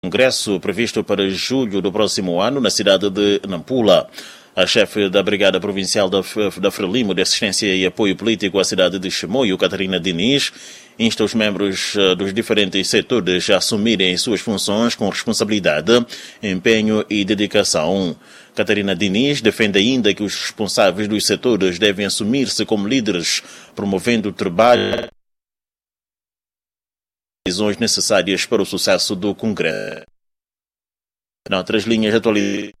Congresso previsto para julho do próximo ano na cidade de Nampula. A chefe da Brigada Provincial da Frelimo de Assistência e Apoio Político à cidade de Chimoio, Catarina Diniz, insta os membros dos diferentes setores a assumirem suas funções com responsabilidade, empenho e dedicação. Catarina Diniz defende ainda que os responsáveis dos setores devem assumir-se como líderes, promovendo o trabalho decisões necessárias para o sucesso do Congresso. Noutras linhas de atualidade,